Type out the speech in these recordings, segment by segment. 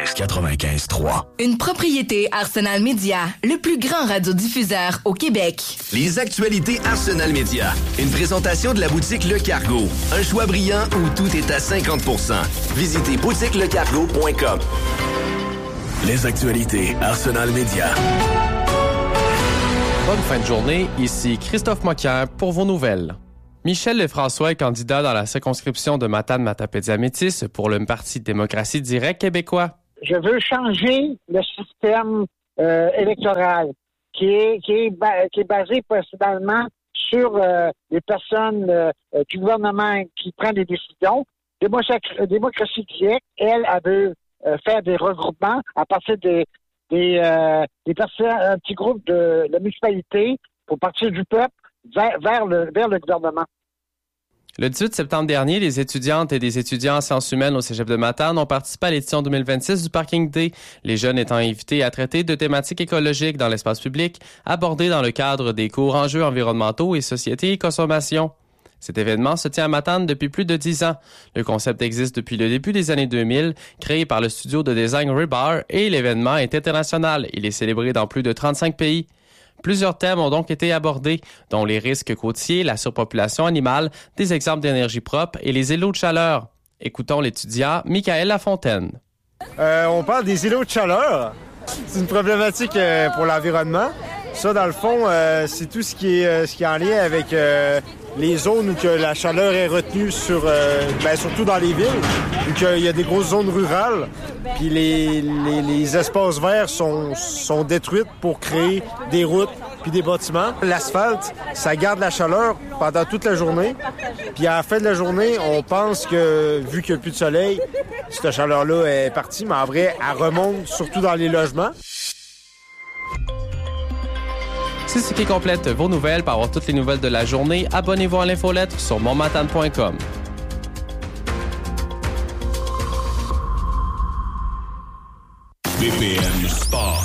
95.3. Une propriété Arsenal Média, le plus grand radiodiffuseur au Québec. Les actualités Arsenal Média. Une présentation de la boutique Le Cargo. Un choix brillant où tout est à 50%. Visitez boutiquelecargo.com. Les actualités Arsenal Média. Bonne fin de journée, ici Christophe Moquin pour vos nouvelles. Michel Lefrançois est candidat dans la circonscription de Matane-Matapédia-Métis pour le Parti démocratie directe québécois. Je veux changer le système électoral qui est basé principalement sur les personnes du gouvernement qui prennent des décisions. Démocratie directe, elle veut faire des regroupements à partir des personnes, un petit groupe de la municipalité pour partir du peuple vers le gouvernement. Le 18 septembre dernier, les étudiantes et des étudiants en sciences humaines au Cégep de Matane ont participé à l'édition 2026 du Parking Day, les jeunes étant invités à traiter de thématiques écologiques dans l'espace public, abordées dans le cadre des cours enjeux environnementaux et société et consommation. Cet événement se tient à Matane depuis plus de 10 ans. Le concept existe depuis le début des années 2000, créé par le studio de design Rebar, et l'événement est international. Il est célébré dans plus de 35 pays. Plusieurs thèmes ont donc été abordés, dont les risques côtiers, la surpopulation animale, des exemples d'énergie propre et les îlots de chaleur. Écoutons l'étudiant Michael Lafontaine. On parle des îlots de chaleur. C'est une problématique pour l'environnement. Ça, dans le fond, c'est tout ce qui est en lien avec les zones où que la chaleur est retenue surtout dans les villes, où il y a des grosses zones rurales, puis les espaces verts sont détruits pour créer des routes puis des bâtiments. L'asphalte, ça garde la chaleur pendant toute la journée, puis à la fin de la journée, on pense que, vu qu'il n'y a plus de soleil, cette chaleur-là est partie, mais en vrai, elle remonte surtout dans les logements. C'est ce qui complète vos nouvelles. Pour avoir toutes les nouvelles de la journée, abonnez-vous à l'infolettre sur montmatane.com. BPM Sport.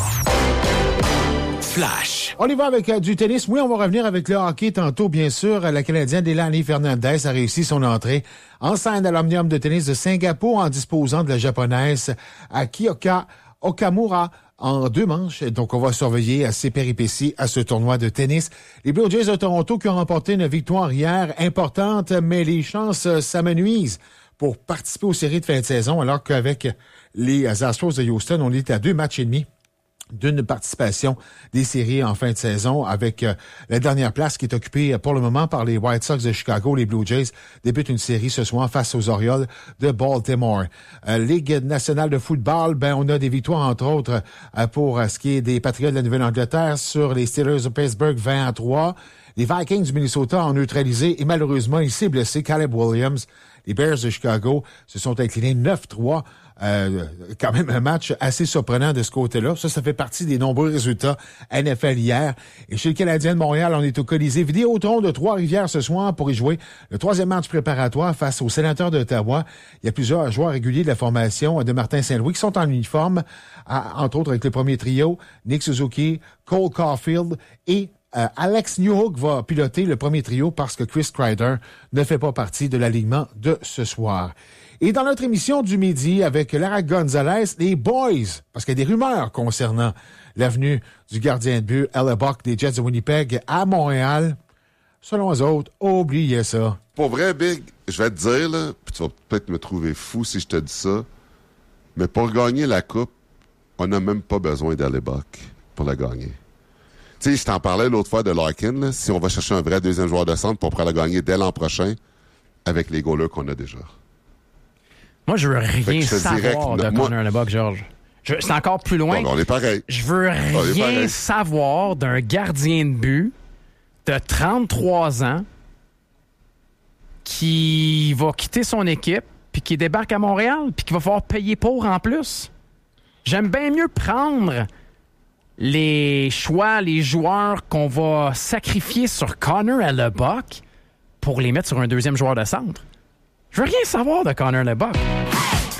Flash. On y va avec du tennis. Oui, on va revenir avec le hockey tantôt, bien sûr. La Canadienne Delaney Fernandez a réussi son entrée en scène à l'Omnium de tennis de Singapour en disposant de la Japonaise Kiyoka Okamura en 2 manches. Donc, on va surveiller ses péripéties à ce tournoi de tennis. Les Blue Jays de Toronto qui ont remporté une victoire hier importante, mais les chances s'amenuisent pour participer aux séries de fin de saison, alors qu'avec les Astros de Houston, on est à 2 matchs et demi d'une participation des séries en fin de saison, avec la dernière place qui est occupée pour le moment par les White Sox de Chicago. Les Blue Jays débutent une série ce soir face aux Orioles de Baltimore. Ligue nationale de football, on a des victoires, entre autres, pour ce qui est des Patriots de la Nouvelle-Angleterre sur les Steelers de Pittsburgh 20-3. Les Vikings du Minnesota ont neutralisé et malheureusement, il s'est blessé, Caleb Williams. Les Bears de Chicago se sont inclinés 9-3. Quand même un match assez surprenant de ce côté-là. Ça fait partie des nombreux résultats NFL hier. Et chez le Canadien de Montréal, on est au Colisée Vidéotron de Trois-Rivières ce soir pour y jouer le 3e match préparatoire face aux Sénateurs d'Ottawa. Il y a plusieurs joueurs réguliers de la formation de Martin Saint-Louis qui sont en uniforme, entre autres avec le premier trio, Nick Suzuki, Cole Caulfield et Alex Newhook va piloter le premier trio parce que Chris Kreider ne fait pas partie de l'alignement de ce soir. Et dans notre émission du midi avec Lara Gonzalez, les Boys, parce qu'il y a des rumeurs concernant l'avenue du gardien de but Hellebuck des Jets de Winnipeg à Montréal. Selon eux autres, oubliez ça. Pour vrai, Big, je vais te dire, là, puis tu vas peut-être me trouver fou si je te dis ça, mais pour gagner la Coupe, on n'a même pas besoin d'Hellebuck pour la gagner. Tu sais, je t'en parlais l'autre fois de Larkin, là, si on va chercher un vrai deuxième joueur de centre pour pouvoir la gagner dès l'an prochain avec les goalers qu'on a déjà. Moi, je veux rien savoir de Connor Hellebuck, Georges. C'est encore plus loin. Bon, on est pareil. Je veux rien savoir d'un gardien de but de 33 ans qui va quitter son équipe puis qui débarque à Montréal puis qui va falloir payer pour en plus. J'aime bien mieux prendre les choix, les joueurs qu'on va sacrifier sur Connor Hellebuck pour les mettre sur un deuxième joueur de centre. Je veux rien savoir de Connor Hellebuck.